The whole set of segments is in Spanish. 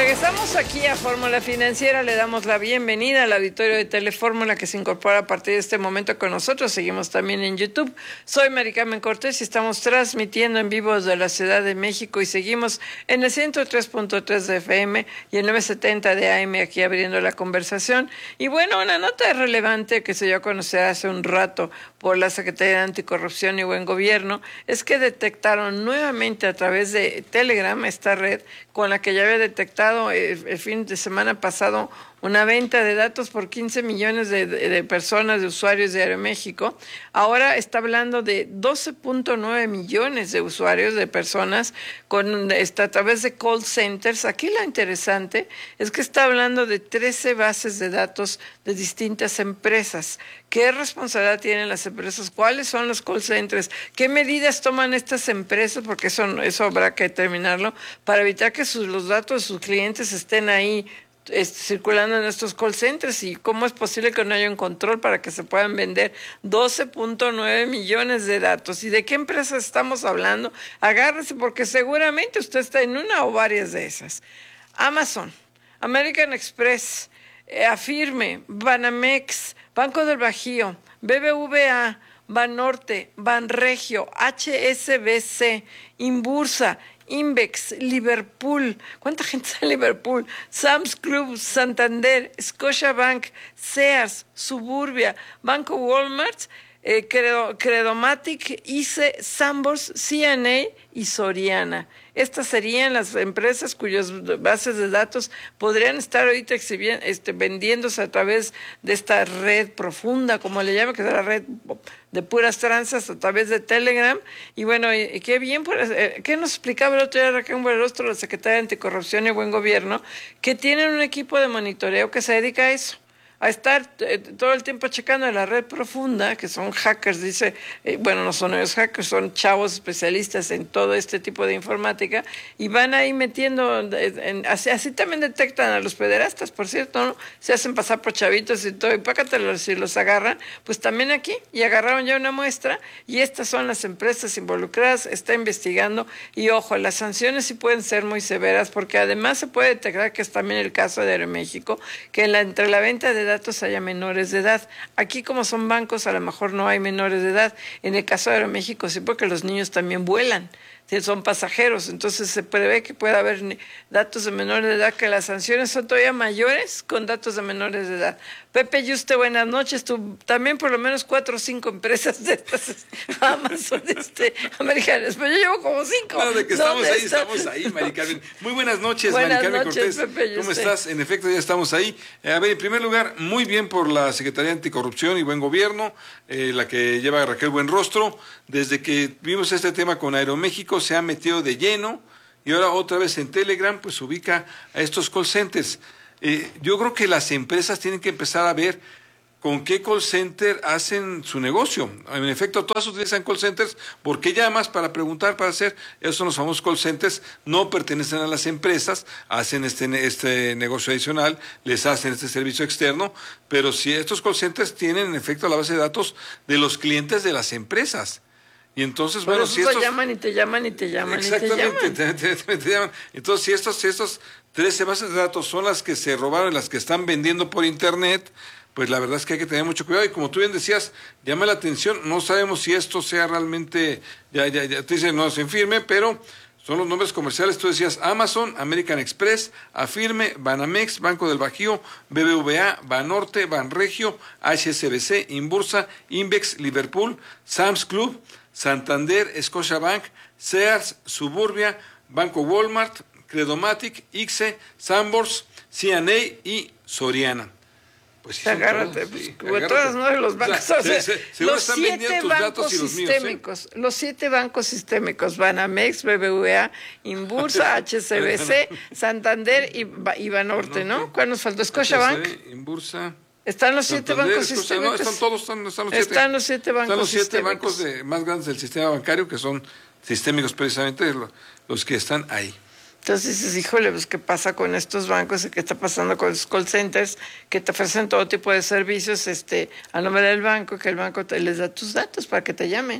Regresamos aquí a Fórmula Financiera. Le damos la bienvenida al auditorio de Telefórmula que se incorpora a partir de este momento con nosotros. Seguimos también en YouTube. Soy Mari Carmen Cortés y estamos transmitiendo en vivo desde la Ciudad de México y seguimos en el 103.3 de FM y el 970 de AM aquí abriendo la conversación. Y bueno, una nota relevante que se dio a conocer hace un rato por la Secretaría de Anticorrupción y Buen Gobierno es que detectaron nuevamente a través de Telegram, esta red con la que ya había detectado el fin de semana pasado una venta de datos por 15 millones de personas, de usuarios de Aeroméxico. Ahora está hablando de 12.9 millones de usuarios, de personas, a través de call centers. Aquí lo interesante es que está hablando de 13 bases de datos de distintas empresas. ¿Qué responsabilidad tienen las empresas? ¿Cuáles son los call centers? ¿Qué medidas toman estas empresas? Porque eso habrá que determinarlo para evitar que los datos de sus clientes estén ahí circulando en estos call centers. ¿Y cómo es posible que no haya un control para que se puedan vender 12.9 millones de datos? ¿Y de qué empresas estamos hablando? Agárrese porque seguramente usted está en una o varias de esas. Amazon, American Express, Afirme, Banamex, Banco del Bajío, BBVA, Banorte, Banregio, HSBC, Inbursa, Invex, Liverpool. ¿Cuánta gente está en Liverpool? Sam's Club, Santander, Scotiabank, Sears, Suburbia, Banco Walmart, Credomatic, ICE, Sanborns, CNA y Soriana. Estas serían las empresas cuyas bases de datos podrían estar ahorita vendiéndose a través de esta red profunda, como le llaman, que es la red de puras tranzas a través de Telegram. Y bueno, qué bien, ¿qué nos explicaba el otro día Raquel Buenrostro, la Secretaria de Anticorrupción y Buen Gobierno? Que tienen un equipo de monitoreo que se dedica a eso, a estar todo el tiempo checando en la red profunda, que son hackers, dice, bueno, no son ellos hackers, son chavos especialistas en todo este tipo de informática, y van ahí metiendo, así también detectan a los pederastas, por cierto, ¿no? Se hacen pasar por chavitos y todo, y pácatelos, si los agarran, pues también aquí, y agarraron ya una muestra, y estas son las empresas involucradas, está investigando, y ojo, las sanciones sí pueden ser muy severas, porque además se puede detectar, que es también el caso de Aeroméxico, que entre la venta de datos haya menores de edad. Aquí, como son bancos, a lo mejor no hay menores de edad. En el caso de Aeroméxico sí, porque los niños también vuelan, son pasajeros, entonces se prevé que pueda haber datos de menores de edad, que las sanciones son todavía mayores con datos de menores de edad. Pepe Yuste, buenas noches. Tú también por lo menos 4 o 5 empresas de estas Amazon americanas, pero yo llevo como 5. Claro, de que estamos ahí, Mari Carmen. Muy buenas noches, Mari Carmen Cortés. Pepe, ¿cómo estás? En efecto, ya estamos ahí. A ver, en primer lugar, muy bien por la Secretaría de Anticorrupción y Buen Gobierno, la que lleva Raquel Buenrostro. Desde que vimos este tema con Aeroméxico, se ha metido de lleno y ahora otra vez en Telegram pues ubica a estos call centers. Yo creo que las empresas tienen que empezar a ver con qué call center hacen su negocio. En efecto, todas utilizan call centers porque llamas para preguntar, para hacer. Esos son los famosos call centers, no pertenecen a las empresas, hacen este negocio adicional, les hacen este servicio externo, pero si estos call centers tienen en efecto la base de datos de los clientes de las empresas. Y entonces, bueno, si estos llaman y te llaman y te llaman. Exactamente, te llaman. Entonces, si estos 13 bases de datos son las que se robaron, las que están vendiendo por internet, pues la verdad es que hay que tener mucho cuidado. Y como tú bien decías, llama la atención, no sabemos si esto sea realmente, ya te dicen no se firme, pero son los nombres comerciales. Tú decías Amazon, American Express, Afirme, Banamex, Banco del Bajío, BBVA, Banorte, Banregio, HSBC, Inbursa, Invex, Liverpool, Sam's Club, Santander, Scotiabank, Sears, Suburbia, Banco Walmart, Credomatic, ICE, Sanborns, CNA y Soriana. Pues sí, agárrate, todas, ¿no? Los bancos, los 7 bancos sistémicos, los 7 bancos sistémicos, Banamex, BBVA, Inbursa, HSBC, Santander y Banorte, ¿no? ¿Cuál nos faltó? Scotiabank, Inbursa. Están los 7 bancos sistémicos. No, están todos, están los 7. Están los 7 bancos. Están los 7 sistémicos. bancos más grandes del sistema bancario, que son sistémicos precisamente, los que están ahí. Entonces dices, híjole, pues ¿qué pasa con estos bancos? ¿Qué está pasando con los call centers que te ofrecen todo tipo de servicios a nombre del banco, que el banco les da tus datos para que te llamen?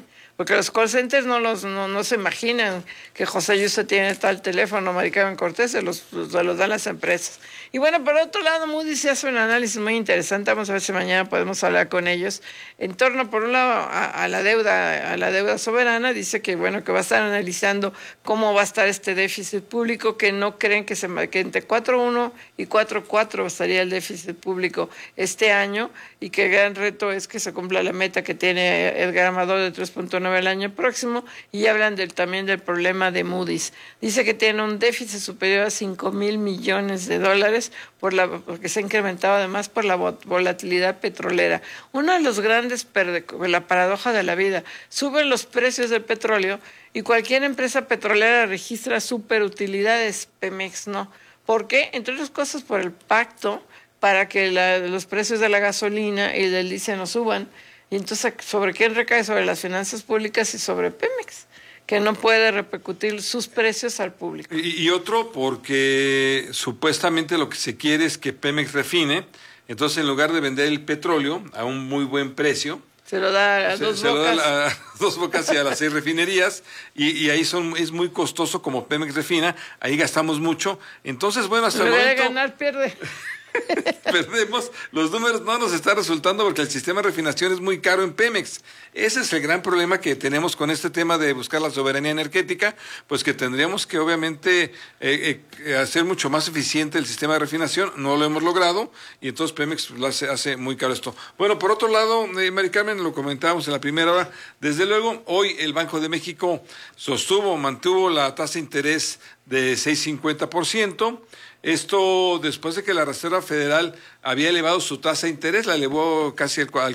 porque los call centers no se imaginan que José Yuste tiene tal teléfono, Mari Carmen Cortés, se los dan las empresas. Y bueno, por otro lado, Moody's hace un análisis muy interesante, vamos a ver si mañana podemos hablar con ellos, en torno, por un lado, a la deuda soberana. Dice que, bueno, que va a estar analizando cómo va a estar este déficit público, que no creen que entre 4.1 y 4.4 estaría el déficit público este año, y que el gran reto es que se cumpla la meta que tiene Edgar Amador de 3.9 el año próximo. Y hablan también del problema de Moody's. Dice que tiene un déficit superior a $5,000 millones porque se ha incrementado además por la volatilidad petrolera. Uno de los grandes la paradoja de la vida: suben los precios del petróleo y cualquier empresa petrolera registra superutilidades, Pemex no. ¿Por qué? Entre otras cosas por el pacto para que los precios de la gasolina y del diésel no suban. Y entonces, ¿sobre quién recae? Sobre las finanzas públicas y sobre Pemex, que no puede repercutir sus precios al público. Y otro, porque supuestamente lo que se quiere es que Pemex refine, entonces en lugar de vender el petróleo a un muy buen precio, se lo da a dos bocas y a las 6 refinerías, y ahí es muy costoso como Pemex refina, ahí gastamos mucho. Entonces, bueno, hasta el momento... En lugar de ganar, pierde. Perdemos, los números no nos están resultando porque el sistema de refinación es muy caro en Pemex. Ese es el gran problema que tenemos con este tema de buscar la soberanía energética, pues que tendríamos que obviamente hacer mucho más eficiente el sistema de refinación. No lo hemos logrado y entonces Pemex lo hace muy caro esto. Bueno, por otro lado, Mari Carmen, lo comentábamos en la primera hora, desde luego hoy el Banco de México mantuvo la tasa de interés de 6.50%. Esto después de que la Reserva Federal había elevado su tasa de interés, la elevó casi al 4%,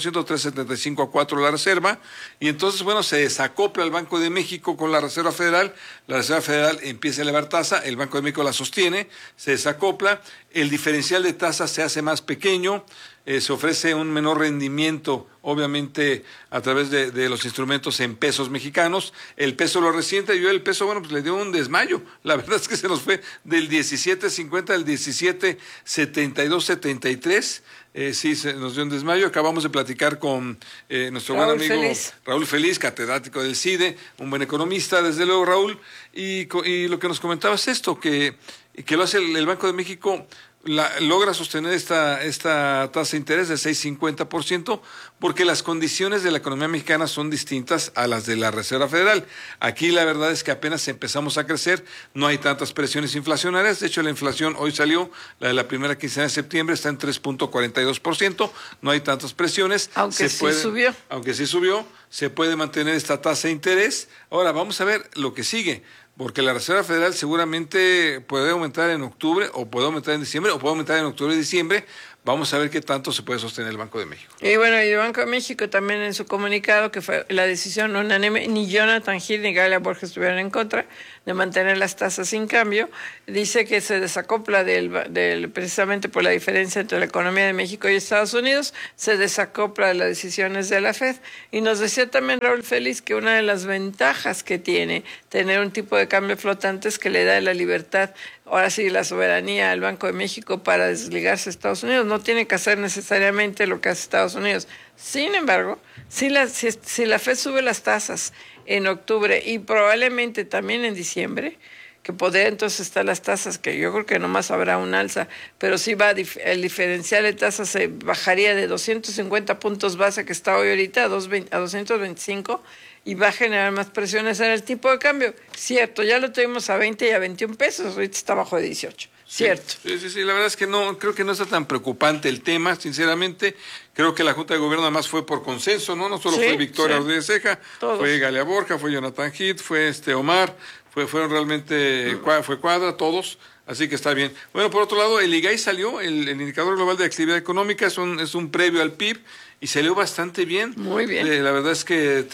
3.75 a 4 la Reserva, y entonces, bueno, se desacopla el Banco de México con la Reserva Federal empieza a elevar tasa, el Banco de México la sostiene, se desacopla, el diferencial de tasas se hace más pequeño, se ofrece un menor rendimiento, obviamente, a través de los instrumentos en pesos mexicanos. El peso lo resiente, y el peso, bueno, pues le dio un desmayo. La verdad es que se nos fue del 17.50 al 17.72.73. Sí, se nos dio un desmayo. Acabamos de platicar con nuestro buen amigo Raúl Feliz, catedrático del CIDE, un buen economista, desde luego, Raúl, y lo que nos comentaba es esto, que lo hace el Banco de México, logra sostener esta tasa de interés de 6.50%, porque las condiciones de la economía mexicana son distintas a las de la Reserva Federal. Aquí la verdad es que apenas empezamos a crecer, no hay tantas presiones inflacionarias. De hecho, la inflación hoy salió, la de la primera quincena de septiembre, está en 3.42%, no hay tantas presiones. Aunque sí subió, se puede mantener esta tasa de interés. Ahora, vamos a ver lo que sigue, porque la Reserva Federal seguramente puede aumentar en octubre, o puede aumentar en diciembre, o puede aumentar en octubre y diciembre. Vamos a ver qué tanto se puede sostener el Banco de México. Y bueno, y el Banco de México también en su comunicado, que fue la decisión unánime, ni Jonathan Hill ni Galia Borges estuvieron en contra de mantener las tasas sin cambio, dice que se desacopla precisamente por la diferencia entre la economía de México y Estados Unidos, se desacopla de las decisiones de la FED. Y nos decía también Raúl Feliz que una de las ventajas que tiene tener un tipo de cambio flotante es que le da la libertad, ahora sí, la soberanía al Banco de México para desligarse de Estados Unidos. No tiene que hacer necesariamente lo que hace Estados Unidos. Sin embargo, si la FED sube las tasas en octubre y probablemente también en diciembre, que podría entonces estar las tasas, que yo creo que nomás habrá un alza, pero sí el diferencial de tasas se bajaría de 250 puntos base que está hoy ahorita a 225, y va a generar más presiones en el tipo de cambio. Cierto, ya lo tuvimos a 20 y a 21 pesos, ahorita está bajo de 18. Cierto. Sí, la verdad es que creo que no está tan preocupante el tema, sinceramente. Creo que la Junta de Gobierno además fue por consenso, ¿no? No solo fue Victoria Rodríguez Ceja, fue Galia Borja, fue Jonathan Heath, fue Omar, fueron realmente, fue Cuadra, todos. Así que está bien. Bueno, por otro lado, el IGAI salió, el indicador global de actividad económica, es un previo al PIB, y salió bastante bien. Muy bien. La verdad es que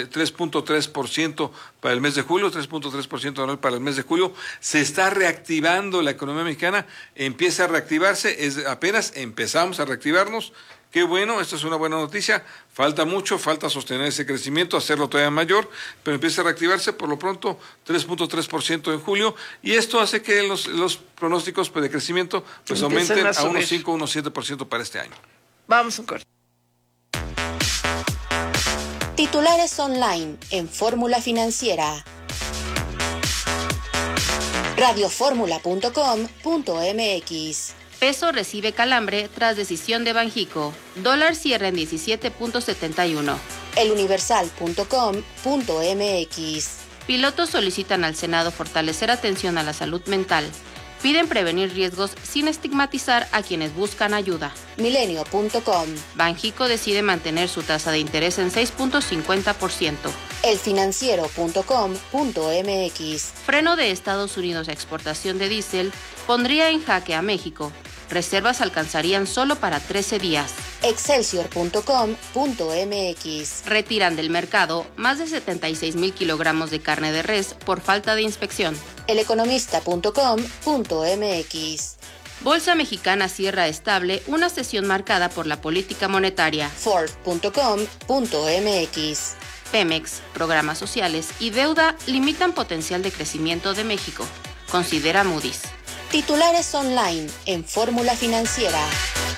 3.3% para el mes de julio, 3.3% anual para el mes de julio. Se está reactivando la economía mexicana, empieza a reactivarse, apenas empezamos a reactivarnos. Qué bueno, esto es una buena noticia. Falta mucho, falta sostener ese crecimiento, hacerlo todavía mayor, pero empieza a reactivarse. Por lo pronto, 3.3% en julio, y esto hace que los pronósticos de crecimiento pues aumenten a unos 5, unos 7% para este año. Vamos a un corte. Titulares online en Fórmula Financiera. Radioformula.com.mx. Peso recibe calambre tras decisión de Banjico. Dólar cierra en 17.71. Eluniversal.com.mx. Pilotos solicitan al Senado fortalecer atención a la salud mental. Piden prevenir riesgos sin estigmatizar a quienes buscan ayuda. Milenio.com. Banjico decide mantener su tasa de interés en 6.50%. Elfinanciero.com.mx. Freno de Estados Unidos a exportación de diésel pondría en jaque a México. Reservas alcanzarían solo para 13 días. Excelsior.com.mx. Retiran del mercado más de 76,000 kilogramos de carne de res por falta de inspección. Eleconomista.com.mx. Bolsa Mexicana cierra estable una sesión marcada por la política monetaria. Ford.com.mx. Pemex, programas sociales y deuda limitan potencial de crecimiento de México, considera Moody's. Titulares online en Fórmula Financiera.